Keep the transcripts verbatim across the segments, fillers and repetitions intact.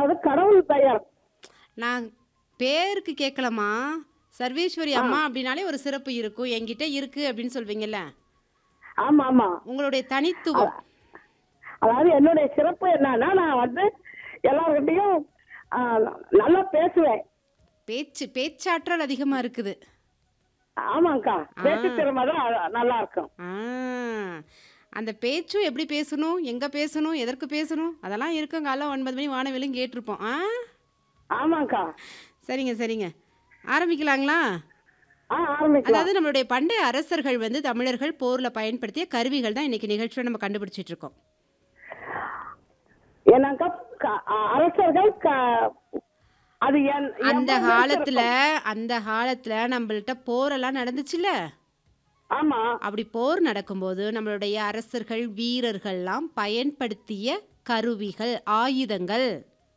அது கடவுள் பெயர். நான் பேருக்கு கேட்கலம்மா. சர்வேஸ்வரி ஆ. அம்மா அப்படின்னாலே ஒரு சிறப்பு இருக்கும். என்கிட்ட இருக்கு அப்படின்னு சொல்வீங்கல்ல. ஆமா ஆமா. உங்களுடைய அ- தனித்துவம். அதாவது என்னுடைய சிறப்பு என்னன்னா நான் வந்து எல்லார்கிட்டயும் ஆ, நல்லா பேசுவேன். பேச்சு பேச்சாற்றல் அதிகமா இருக்குது. ஆமாங்கக்கா, ஆ பேச்சு திறமை தான் அ- நல்லா இருக்கும். ஆ அந்த பேச்சும் எப்படி பேசணும், எங்க பேசணும், எதற்கு பேசணும், அதெல்லாம் இருக்கும். காலைல ஒன்பது மணி வானவிலும் கேட்டிருப்போம். ஆ ஆமாங்கக்கா. சரிங்க சரிங்க. ஆரம்பிக்கலாங்களா? ஆ ஆரம்பிக்கலாம். அதாவது நம்மளுடைய பண்டைய அரசர்கள் வந்து தமிழர்கள் போர்ல பயன்படுத்திய கருவிகள் தான் இன்னைக்கு நிகழ்ச்சியில நம்ம கண்டுபிடிச்சிட்டு இருக்கோம். ஏன்னாக்கா க- அ- அரசர்கள் க- அது என்- அந்த எவ்வளவு காலத்துல இருக்கும். அந்த காலத்துல நம்மள்ட்ட போரெல்லாம் நடந்துச்சுல்ல. ஆமா. அப்படி போர் நடக்கும்போது நம்மளுடைய அரசர்கள் வீரர்கள்லாம் பயன்படுத்திய கருவிகள், ஆயுதங்கள்.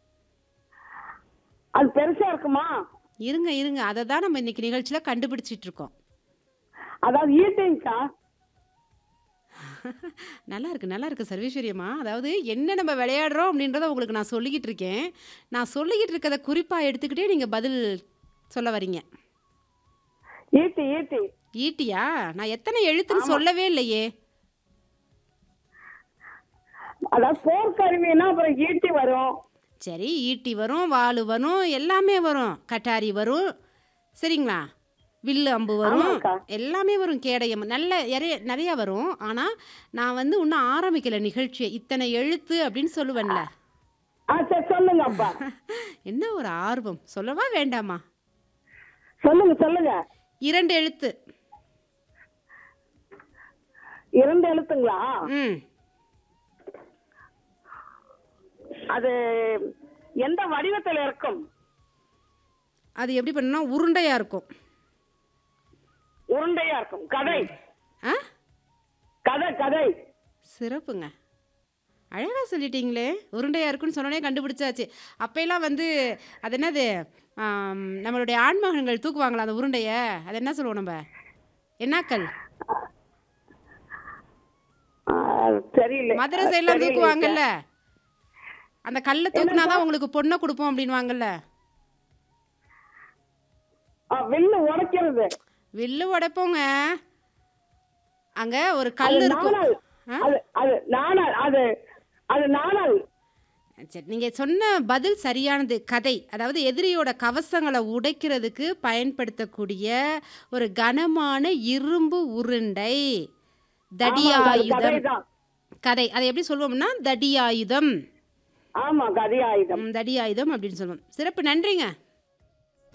அது பெருசா இருக்குமா? இருங்க இருங்க அதை தான் நம்ம இன்னைக்கு நிகழ்ச்சியில கண்டுபிடிச்சிட்டு இருக்கோம். அதாவது ஈட்டிங்கக்கா. நல்லா இருக்கு நல்லா இருக்கு சர்வேஸ்வரியம்மா. அதாவது என்ன நம்ம விளையாடுறோம் அப்படின்றத உங்களுக்கு நான் சொல்லிக்கிட்டு இருக்கேன். நான் சொல்லிக்கிட்டு இருக்கதை குறிப்பா எடுத்துக்கிட்டே நீங்க பதில் சொல்ல வரீங்க. ஈட்டி ஈட்டி. ஈட்டியா? நான் எத்தனை எழுத்துன்னு ஆமா. சொல்லவே இல்லையே. அதாவது போர்க்கருவின்னா அப்புறம் ஈட்டி வரும். சரி, ஈட்டி வரும், வாளு வரும், எல்லாமே வரும், கட்டாரி வரும், சரிங்களா, வில்லு அம்பு வரும், ஆமாக்கா. எல்லாமே வரும், கேடயம் நல்ல நிறைய நிறைய வரும். ஆனால் நான் வந்து இன்னும் ஆரம்பிக்கல நிகழ்ச்சியை. இத்தனை எழுத்து அப்படின்னு சொல்லுவேன்ல. ஆ சரி சொல்லுங்க அப்பா. என்ன ஒரு ஆர்வம், சொல்லவா வேண்டாமா? சொல்லுங்க சொல்லுங்க. இரண்டு எழுத்து. இரண்டு எழுத்துங்களா? ம் அது எந்த வடிவத்துல இருக்கும்? அது எப்படி பண்ணா உருண்டையாக இருக்கும். உருண்டையா இருக்கும். கதை. ஆ கதை கதை. சிறப்புங்க, அழகாக சொல்லிட்டீங்களே. உருண்டையாக இருக்குன்னு சொன்னோடனே கண்டுபிடிச்சாச்சு. அப்போல்லாம் வந்து அது என்னது, ஆம், நம்மளுடைய ஆண்மகன்கள் தூக்குவாங்களா அந்த உருண்டையை, அது என்ன சொல்லுவோம் நம்ம, என்னாக்கல், ஆ, தெரியல. மதுரை சைட்லாம் தெரியல. தூக்குவாங்கல்ல. அந்த கல்லை தூக்குனாதான் உங்களுக்கு பொண்ணை கொடுப்போம் அப்படின்வாங்கல்ல. வில்லு உடைக்கிறது. வில்லு உடைப்போங்க. அங்க ஒரு அது கல் இருக்கும். நாணல். ஆ அது அது நாணல். அது அது நாணல். சரி, நீங்க சொன்ன பதில் சரியானது. கதை, அதாவது எதிரியோட கவசங்களை உடைக்கிறதுக்கு பயன்படுத்தக்கூடிய ஒரு கனமான இரும்பு உருண்டை, ஆமாங்க, அது கதை தடியாயுதம். தான். கதை அதை எப்படி சொல்லுவோம்னா தடியாயுதம். ஆமா, கதை ஆயுதம். ம், தடியாயுதம் அப்படின்னு சொல்லுவோம். சிறப்பு, நன்றிங்க.